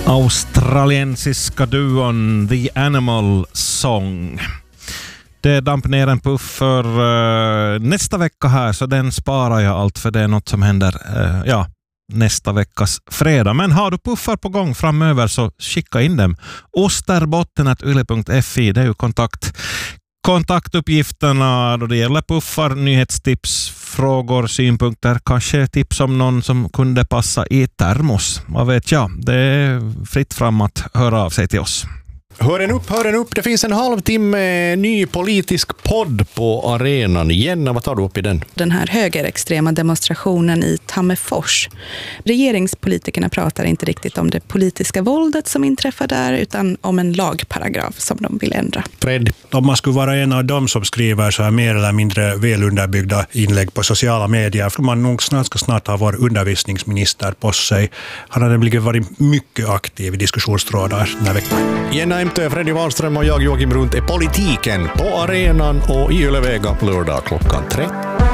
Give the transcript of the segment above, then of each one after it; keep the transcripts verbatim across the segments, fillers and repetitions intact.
Australiensiska duon The Animal Song. Det damp ner en puff för uh, nästa vecka här, så den sparar jag allt för det är något som händer uh, ja, nästa veckas fredag. Men har du puffar på gång framöver så skicka in dem. osterbotten at yle punkt fi, det är ju kontakt. Kontaktuppgifterna då det gäller puffar, nyhetstips, frågor, synpunkter, kanske tips om någon som kunde passa i termos. Vad vet jag, det är fritt fram att höra av sig till oss. Hör en upp, hör en upp. Det finns en halvtimme ny politisk podd på arenan. Jenna, vad tar du upp i den? Den här högerextrema demonstrationen i Tammerfors. Regeringspolitikerna pratar inte riktigt om det politiska våldet som inträffar där, utan om en lagparagraf som de vill ändra. Fred? Om man skulle vara en av dem som skriver så här mer eller mindre välunderbyggda inlägg på sociala medier, för man nog snart ska snart ha vår undervisningsminister på sig. Han har nämligen varit mycket aktiv i diskussionstrådar den här veckan. Jenna M T, Fredrik Wahlström och jag Joakim Runt är politiken på arenan och i Ylevega lördag klockan tre.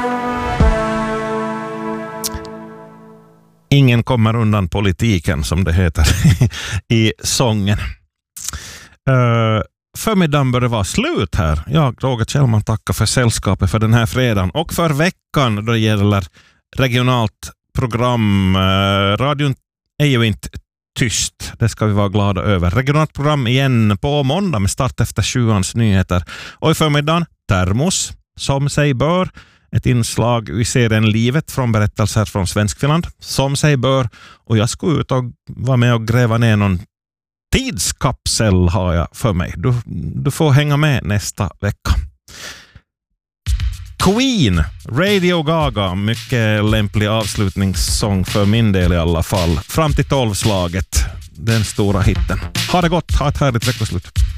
Ingen kommer undan politiken, som det heter i sången. Uh, förmiddagen bör det vara slut här. Jag, Roger Kjellman, tackar för sällskapet för den här fredagen och för veckan då det gäller regionalt program. Uh, radion är ju inte tyst, det ska vi vara glada över. Regionalt program igen på måndag med start efter sjuans nyheter. Och i förmiddagen termos, som sig bör. Ett inslag vi ser en livet från berättelser från Svenskfinland, som sig bör. Och jag ska ut och vara med och gräva ner någon tidskapsel har jag för mig. Du, du får hänga med nästa vecka. Queen, Radio Gaga, mycket lämplig avslutningssång för min del i alla fall. Fram till tolvslaget, den stora hitten. Ha det gott, ha ett härligt veckoslut.